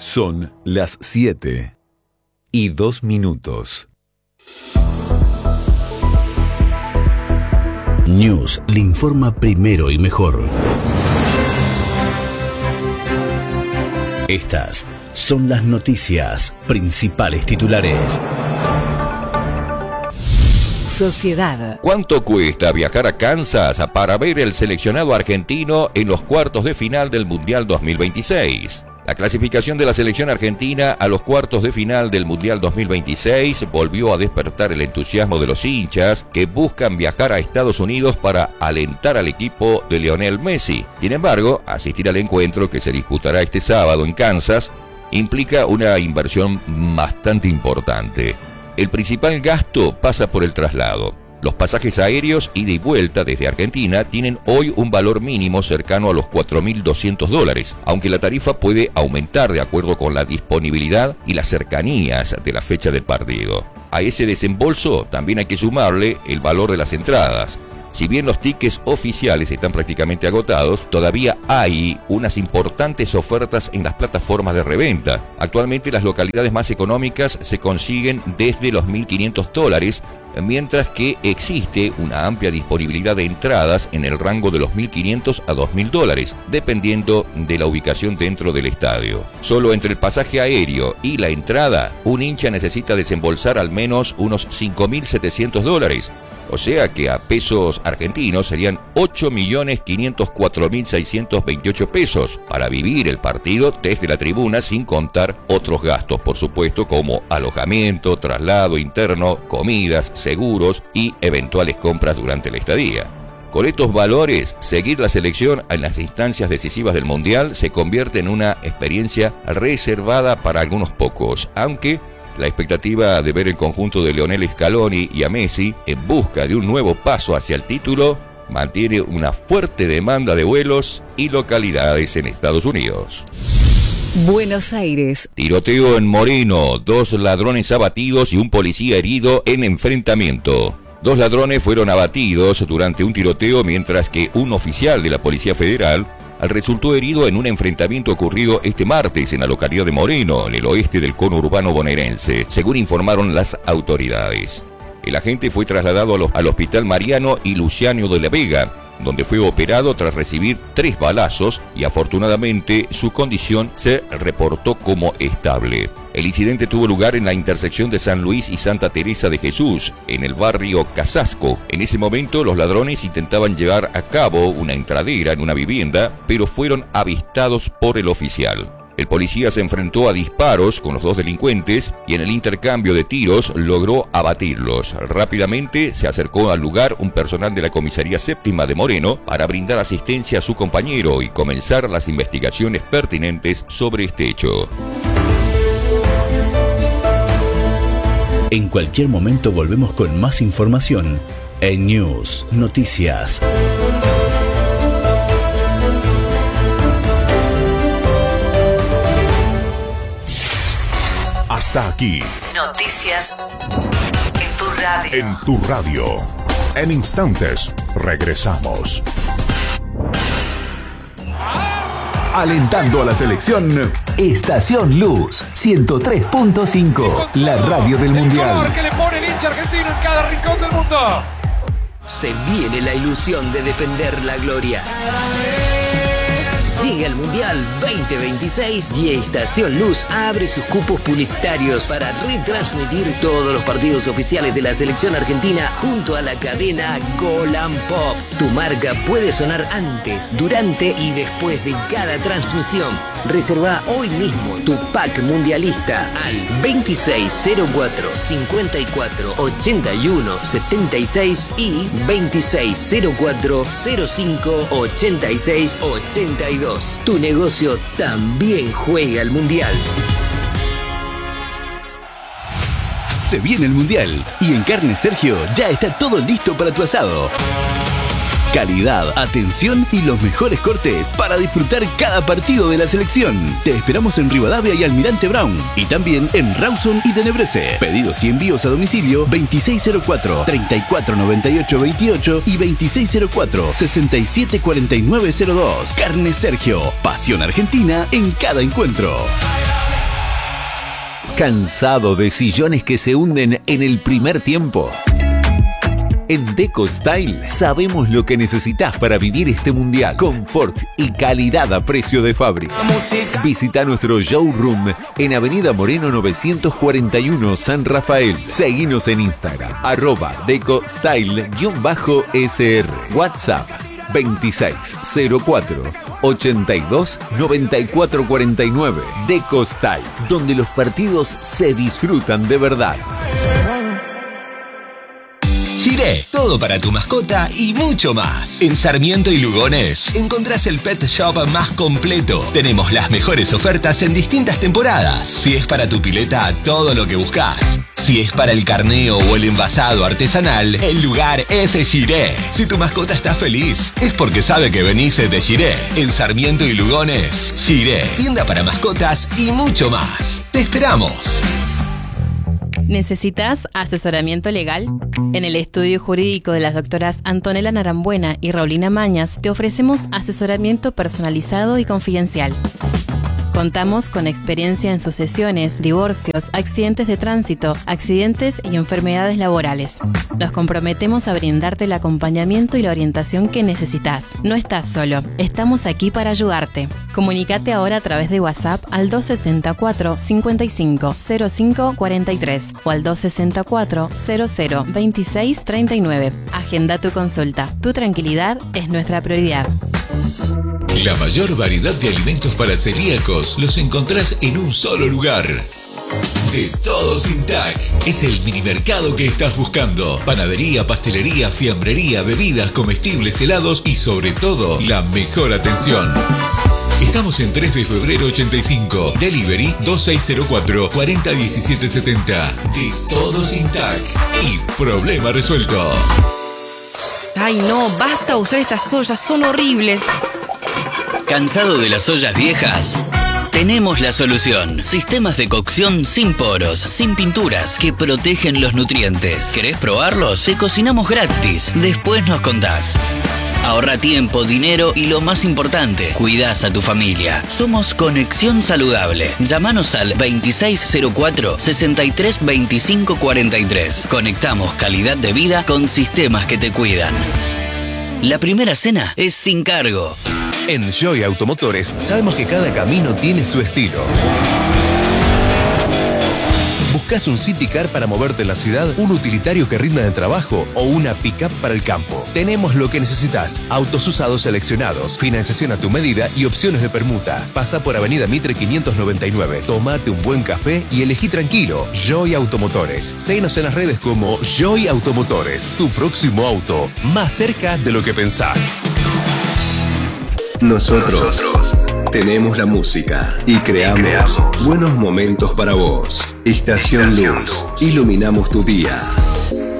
Son las 7:02. News le informa primero y mejor. Estas son las noticias, principales titulares. Sociedad. ¿Cuánto cuesta viajar a Kansas para ver el seleccionado argentino en los cuartos de final del Mundial 2026? La clasificación de la selección argentina a los cuartos de final del Mundial 2026 volvió a despertar el entusiasmo de los hinchas que buscan viajar a Estados Unidos para alentar al equipo de Lionel Messi. Sin embargo, asistir al encuentro que se disputará este sábado en Kansas implica una inversión bastante importante. El principal gasto pasa por el traslado. Los pasajes aéreos ida y vuelta desde Argentina tienen hoy un valor mínimo cercano a los $4.200, aunque la tarifa puede aumentar de acuerdo con la disponibilidad y las cercanías de la fecha del partido. A ese desembolso también hay que sumarle el valor de las entradas. Si bien los tickets oficiales están prácticamente agotados, todavía hay unas importantes ofertas en las plataformas de reventa. Actualmente las localidades más económicas se consiguen desde los $1.500, mientras que existe una amplia disponibilidad de entradas en el rango de los $1.500 a $2.000, dependiendo de la ubicación dentro del estadio. Solo entre el pasaje aéreo y la entrada, un hincha necesita desembolsar al menos unos $5.700. O sea que a pesos argentinos serían 8.504.628 pesos para vivir el partido desde la tribuna, sin contar otros gastos, por supuesto, como alojamiento, traslado interno, comidas, seguros y eventuales compras durante la estadía. Con estos valores, seguir la selección en las instancias decisivas del Mundial se convierte en una experiencia reservada para algunos pocos, aunque la expectativa de ver el conjunto de Lionel Scaloni y a Messi en busca de un nuevo paso hacia el título mantiene una fuerte demanda de vuelos y localidades en Estados Unidos. Buenos Aires. Tiroteo en Moreno, 2 ladrones abatidos y un policía herido en enfrentamiento. 2 ladrones fueron abatidos durante un tiroteo, mientras que un oficial de la Policía Federal resultó herido en un enfrentamiento ocurrido este martes en la localidad de Moreno, en el oeste del cono urbano bonaerense, según informaron las autoridades. El agente fue trasladado al Hospital Mariano y Luciano de la Vega, donde fue operado tras recibir 3 balazos y afortunadamente su condición se reportó como estable. El incidente tuvo lugar en la intersección de San Luis y Santa Teresa de Jesús, en el barrio Casasco. En ese momento, los ladrones intentaban llevar a cabo una entradera en una vivienda, pero fueron avistados por el oficial. El policía se enfrentó a disparos con los 2 delincuentes y en el intercambio de tiros logró abatirlos. Rápidamente se acercó al lugar un personal de la Comisaría Séptima de Moreno para brindar asistencia a su compañero y comenzar las investigaciones pertinentes sobre este hecho. En cualquier momento volvemos con más información en News Noticias. Hasta aquí. Noticias en tu radio. En tu radio. En instantes regresamos. Alentando a la selección. Estación Luz 103.5, la radio del Mundial. El que le pone el hincha argentino en cada rincón del mundo. Se viene la ilusión de defender la gloria. Llega el Mundial 2026 y Estación Luz abre sus cupos publicitarios para retransmitir todos los partidos oficiales de la selección argentina junto a la cadena Golan Pop. Tu marca puede sonar antes, durante y después de cada transmisión. Reserva hoy mismo tu pack mundialista al 2604 54 81 76 y 2604 05 86 82. Tu negocio también juega al Mundial. Se viene el Mundial y en Carne Sergio ya está todo listo para tu asado. Calidad, atención y los mejores cortes para disfrutar cada partido de la selección. Te esperamos en Rivadavia y Almirante Brown y también en Rawson y Tenebrese. Pedidos y envíos a domicilio 2604 3498 28 y 2604 674902. Carne Sergio, pasión argentina en cada encuentro. ¿Cansado de sillones que se hunden en el primer tiempo? En Deco Style sabemos lo que necesitas para vivir este mundial. Confort y calidad a precio de fábrica. Visita nuestro showroom en Avenida Moreno 941 San Rafael. Seguinos en Instagram, @DecoStyle_SR. WhatsApp 2604 82 94 49. Deco Style, donde los partidos se disfrutan de verdad. Giré, todo para tu mascota y mucho más. En Sarmiento y Lugones encontrás el pet shop más completo. Tenemos las mejores ofertas en distintas temporadas. Si es para tu pileta, todo lo que buscas. Si es para el carneo o el envasado artesanal, el lugar es Giré. Si tu mascota está feliz, es porque sabe que venís de Giré. En Sarmiento y Lugones, Giré, tienda para mascotas y mucho más. ¡Te esperamos! ¿Necesitas asesoramiento legal? En el estudio jurídico de las doctoras Antonella Narambuena y Raulina Mañas te ofrecemos asesoramiento personalizado y confidencial. Contamos con experiencia en sucesiones, divorcios, accidentes de tránsito, accidentes y enfermedades laborales. Nos comprometemos a brindarte el acompañamiento y la orientación que necesitas. No estás solo, estamos aquí para ayudarte. Comunícate ahora a través de WhatsApp al 264 55 05 43 o al 264 00 26 39. Agenda tu consulta. Tu tranquilidad es nuestra prioridad. La mayor variedad de alimentos para celíacos los encontrás en un solo lugar. De Todos Intac. Es el minimercado que estás buscando. Panadería, pastelería, fiambrería, bebidas, comestibles, helados y sobre todo, la mejor atención. Estamos en 3 de febrero 85. Delivery 2604 401770. De Todos Intac. Y problema resuelto. Ay no, basta usar estas ollas, son horribles. ¿Cansado de las ollas viejas? Tenemos la solución. Sistemas de cocción sin poros, sin pinturas, que protegen los nutrientes. ¿Querés probarlos? Te cocinamos gratis. Después nos contás. Ahorra tiempo, dinero y lo más importante, cuidás a tu familia. Somos Conexión Saludable. Llámanos al 2604 63 25 43. Conectamos calidad de vida con sistemas que te cuidan. La primera cena es sin cargo. En Joy Automotores sabemos que cada camino tiene su estilo. ¿Buscas un City Car para moverte en la ciudad, un utilitario que rinda de trabajo o una pick-up para el campo? Tenemos lo que necesitas. Autos usados seleccionados, financiación a tu medida y opciones de permuta. Pasa por Avenida Mitre 599. Tómate un buen café y elegí tranquilo. Joy Automotores. Síguenos en las redes como Joy Automotores. Tu próximo auto, más cerca de lo que pensás. Nosotros tenemos la música y creamos buenos momentos para vos. Estación Luz. Iluminamos tu día.